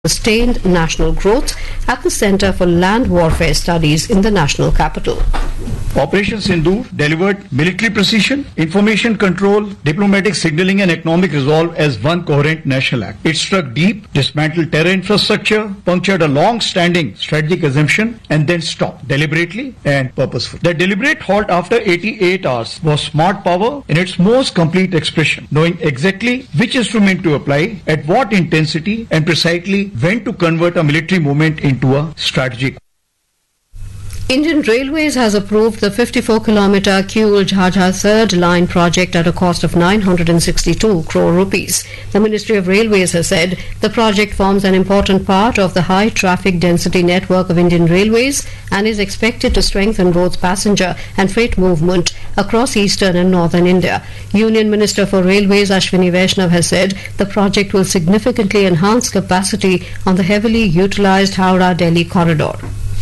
Sustained national growth at the Centre for Land Warfare Studies in the national capital. Operation Sindoor delivered military precision, information control, diplomatic signaling and economic resolve as one coherent national act. It struck deep, dismantled terror infrastructure, punctured a long-standing strategic assumption and then stopped deliberately and purposefully. The deliberate halt after 88 hours was smart power in its most complete expression, knowing exactly which instrument to apply, at what intensity and precisely when to convert a military movement into a strategic. Indian Railways has approved the 54-kilometre Kiul-Jhajjar third line project at a cost of 962 crore rupees. The Ministry of Railways has said the project forms an important part of the high traffic density network of Indian Railways and is expected to strengthen both passenger and freight movement across eastern and northern India. Union Minister for Railways Ashwini Vaishnav has said the project will significantly enhance capacity on the heavily utilised Howrah-Delhi corridor.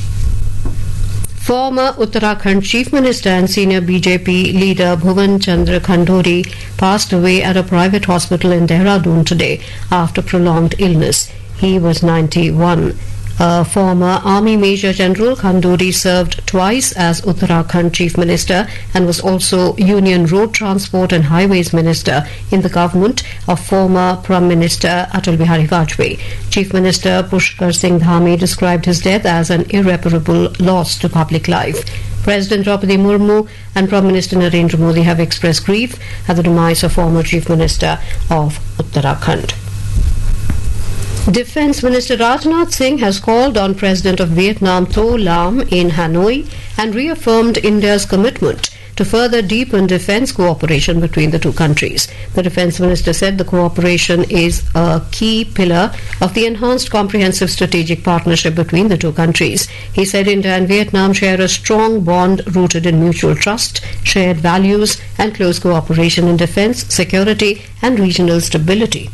Former Uttarakhand Chief Minister and senior BJP leader Bhuvan Chandra Khanduri passed away at a private hospital in Dehradun today after prolonged illness. He was 91. A former Army Major General, Khanduri served twice as Uttarakhand Chief Minister and was also Union Road Transport and Highways Minister in the government of former Prime Minister Atal Bihari Vajpayee. Chief Minister Pushkar Singh Dhami described his death as an irreparable loss to public life. President Draupadi Murmu and Prime Minister Narendra Modi have expressed grief at the demise of former Chief Minister of Uttarakhand. Defence Minister Rajnath Singh has called on President of Vietnam Tho Lam in Hanoi and reaffirmed India's commitment to further deepen defence cooperation between the two countries. The Defence Minister said the cooperation is a key pillar of the enhanced comprehensive strategic partnership between the two countries. He said India and Vietnam share a strong bond rooted in mutual trust, shared values and close cooperation in defence, security and regional stability.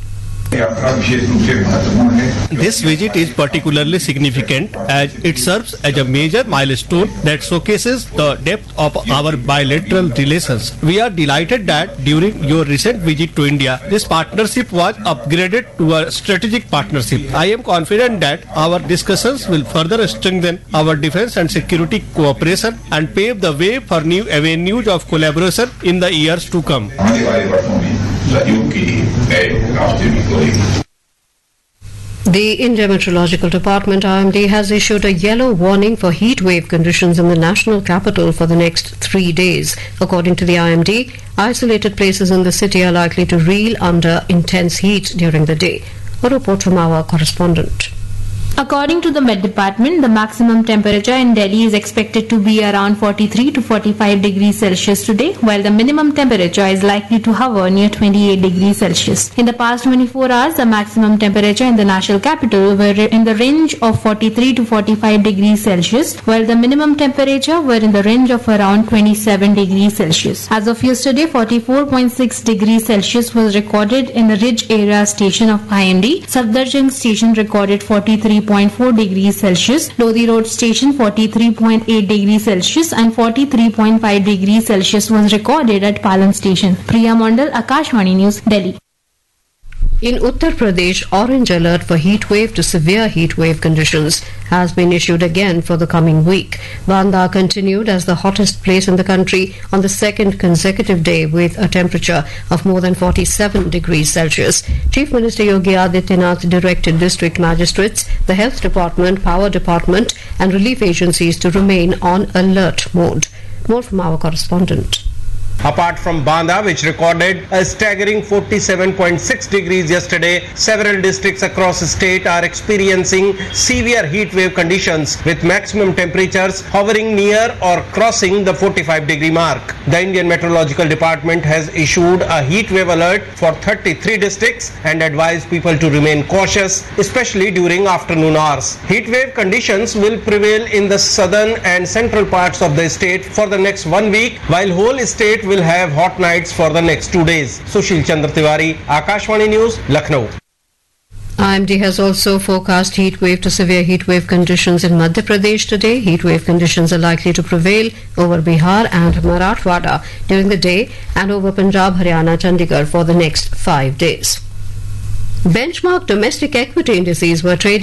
This visit is particularly significant as it serves as a major milestone that showcases the depth of our bilateral relations. We are delighted that during your recent visit to India, this partnership was upgraded to a strategic partnership. I am confident that our discussions will further strengthen our defense and security cooperation and pave the way for new avenues of collaboration in the years to come. The India Meteorological Department IMD has issued a yellow warning for heat wave conditions in the national capital for the next 3 days. According to the IMD, isolated places in the city are likely to reel under intense heat during the day. A report from our correspondent. According to the Met Department, the maximum temperature in Delhi is expected to be around 43 to 45 degrees Celsius today, while the minimum temperature is likely to hover near 28 degrees Celsius. In the past 24 hours, the maximum temperature in the national capital were in the range of 43 to 45 degrees Celsius, while the minimum temperature were in the range of around 27 degrees Celsius. As of yesterday, 44.6 degrees Celsius was recorded in the Ridge area station of IMD. Safdarjung station recorded 43.4 degrees Celsius, Lodi Road Station 43.8 degrees Celsius and 43.5 degrees Celsius was recorded at Palan Station. Priya Mondal, Akashvani News, Delhi. In Uttar Pradesh, orange alert for heat wave to severe heat wave conditions has been issued again for the coming week. Banda continued as the hottest place in the country on the second consecutive day with a temperature of more than 47 degrees Celsius. Chief Minister Yogi Adityanath directed district magistrates, the health department, power department and relief agencies to remain on alert mode. More from our correspondent. Apart from Banda, which recorded a staggering 47.6 degrees yesterday, several districts across the state are experiencing severe heat wave conditions with maximum temperatures hovering near or crossing the 45-degree mark. The Indian Meteorological Department has issued a heat wave alert for 33 districts and advised people to remain cautious, especially during afternoon hours. Heat wave conditions will prevail in the southern and central parts of the state for the next 1 week, while whole state will have hot nights for the next 2 days. Sushil Chandra Tiwari, Akashvani News, Lucknow. IMD has also forecast heat wave to severe heat wave conditions in Madhya Pradesh today. Heat wave conditions are likely to prevail over Bihar and Marathwada during the day and over Punjab, Haryana, Chandigarh for the next 5 days. Benchmark domestic equity indices were trading